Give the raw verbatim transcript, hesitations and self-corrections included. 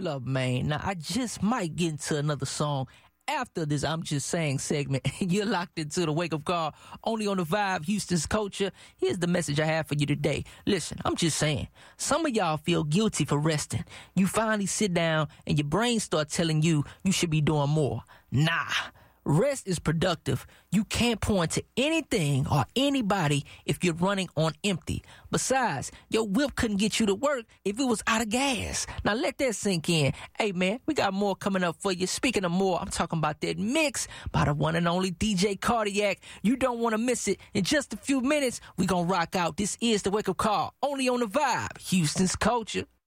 Hold up, man. Now, I just might get into another song after this I'm Just Saying segment. You're locked into the Wake Up Call, only on the Vibe, Houston's Culture. Here's the message I have for you today. Listen, I'm just saying, some of y'all feel guilty for resting. You finally sit down and your brain start telling you you should be doing more. Nah. Rest is productive. You can't point to anything or anybody if you're running on empty. Besides, your whip couldn't get you to work if it was out of gas. Now let that sink in. Hey man, we got more coming up for you. Speaking of more, I'm talking about that mix by the one and only D J Cardiac. You don't want to miss it. In just a few minutes, we gonna rock out. This is the Wake Up Call, only on the Vibe, Houston's Culture.